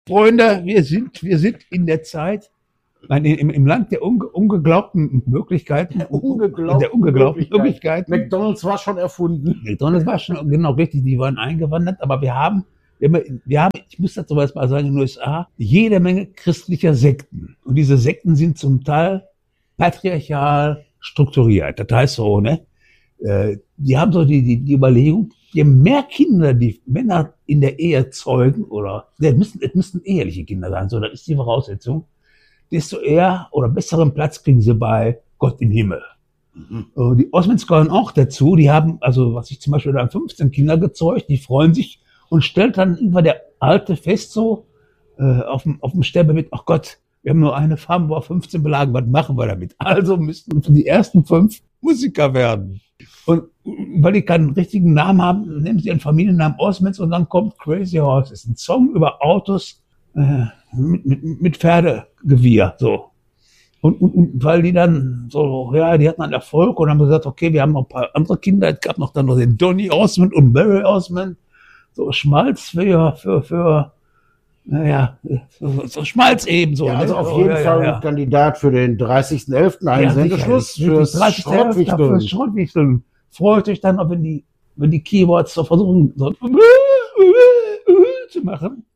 Freunde, wir sind in der Zeit, nein, im Land der ungeglaubten Möglichkeiten. Der ungeglaubten Möglichkeiten. McDonald's war schon erfunden. McDonald's war schon, genau richtig, die waren eingewandert, aber wir haben, ich muss dazu mal sagen, in den USA, jede Menge christlicher Sekten. Und diese Sekten sind zum Teil patriarchal strukturiert. Das heißt so, ne? Die haben so die Überlegung, je mehr Kinder die Männer in der Ehe zeugen, oder es müssten eheliche Kinder sein, so, das ist die Voraussetzung, desto eher oder besseren Platz kriegen sie bei Gott im Himmel. Mhm. Die Osmonds gehören auch dazu, die haben, also was ich zum Beispiel, da 15 Kinder gezeugt, die freuen sich und stellt dann irgendwann der Alte fest so, auf dem Sterbebett, ach Gott, wir haben nur eine Farm, wo wir 15 belagen, was machen wir damit? Also müssten die ersten 5 Musiker werden. Und weil die keinen richtigen Namen haben, nehmen sie ihren Familiennamen Osmonds und dann kommt Crazy Horses, ein Song über Autos mit Pferdegewirr, so. Und weil die dann so, ja, die hatten einen Erfolg und haben gesagt, okay, wir haben noch ein paar andere Kinder, es gab noch dann noch den Donny Osmond und Mary Osmond, so Schmalz für naja, so Schmalz eben so. Ja, also ne? auf jeden Fall ein Kandidat für den 30.11. Einsendeschluss für Schrottwichteln. Freut euch dann, wenn die Keywords so versuchen so zu machen.